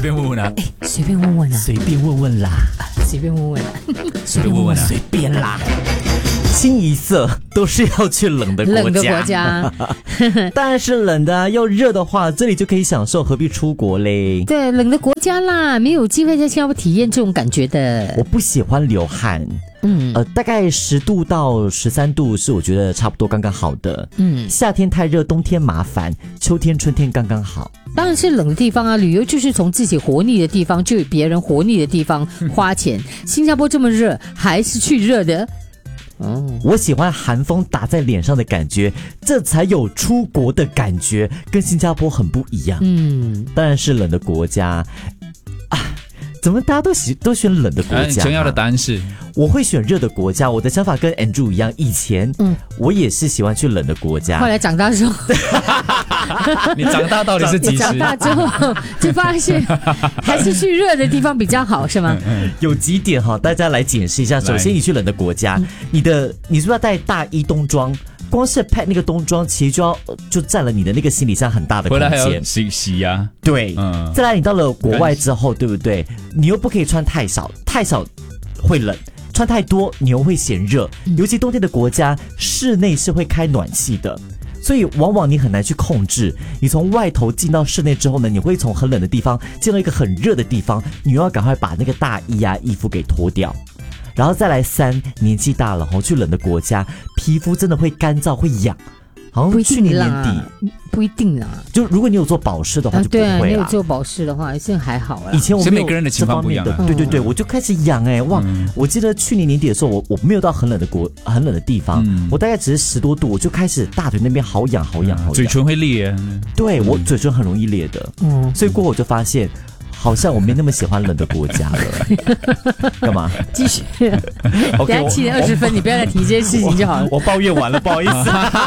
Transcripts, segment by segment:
便问问啊， 随便问问啊， 随便问问啦， 随便问问啊， 随便问问啊， 随便啦。清一色都是要去冷的国家， 冷的国家当然是冷的啊。要热的话，这里就可以享受，何必出国嘞？ 对，冷的国家啦，没有机会在新加坡体验这种感觉的。 我不喜欢流汗，大概10度到13度是我觉得差不多刚刚好的。夏天太热，冬天麻烦，秋天春天刚刚好。 当然是冷的地方啊，旅游就是从自己活腻的地方，就有别人活腻的地方花钱。新加坡这么热，还是去热的。 我喜欢寒风打在脸上的感觉，这才有出国的感觉，跟新加坡很不一样。当然是冷的国家啊。怎么大家都选冷的国家？ 想要的答案是， 我会选热的国家。我的想法跟 Andrew 一样，以前我也是喜欢去冷的国家。 后来长大之后， 你长大到底是几时？ 长大之后就发现还是去热的地方比较好，是吗？ 有几点哈，大家来解释一下。首先，你去冷的国家，你是不是要带大衣冬装？光是 pack 那个冬装，其实就占了你的那个行李箱很大的空间。 回来还要洗呀。 对，再来你到了国外之后，对不对？你又不可以穿太少，太少会冷。穿太多你又会嫌热，尤其冬天的国家室内是会开暖气的，所以往往你很难去控制。你从外头进到室内之后呢，你会从很冷的地方进到一个很热的地方，你又要赶快把那个大衣啊衣服给脱掉。然后再来3，年纪大了去冷的国家，皮肤真的会干燥会痒。好像去年年底不一定啦， 就如果你有做保湿的话就不会啦。 对，你有做保湿的话是还好啦。 以前我没有每个人的情况不一样啊。 对，我就开始痒哇！我记得去年年底的时候，我没有到很冷的地方，我大概只是10多度，我就开始大腿那边好痒， 嘴唇会裂。 对，我嘴唇很容易裂的。所以过后我就发现。好像我没那么喜欢冷的国家了。干嘛？ 继续。等下7点20分，你不要再提这些事情就好了。 我抱怨完了，不好意思。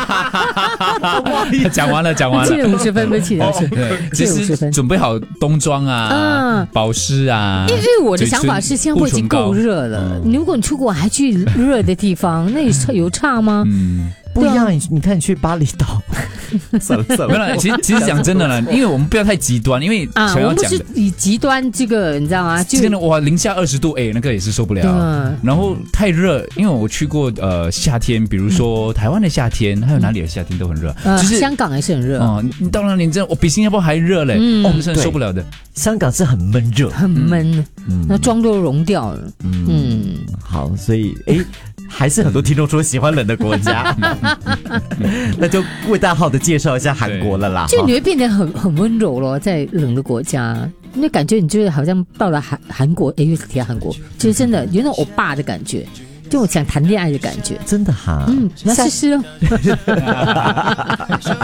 讲完了。 7点50分，不是7点20分。 对，其实准备好冬装啊，保湿啊。 因为我的想法是，新加坡已经够热了，如果你出国还去热的地方，那有差吗？ 不一样。你看你去巴厘岛，算了。 没有，其实讲真的啦，因为我们不要太极端，因为想要讲的， 我们不是以极端这个，你知道吗？就真的哇，零下20度，那个也是受不了。然后太热，因为我去过夏天，比如说台湾的夏天，还有哪里的夏天都很热， 就是香港还是很热。 你到那里真的，我比新加坡还热嘞，我们真的受不了的。 香港是很闷热， 很闷，那妆都融掉了。 好，所以还是很多听众说喜欢冷的国家，那就为大家好的介绍一下韩国了啦。 就你会变得很温柔咯，在冷的国家，那感觉你就是好像到了韩国，又提到韩国，就是真的有那种欧巴的感觉，就我想谈恋爱的感觉， 真的哈。 那试试哦。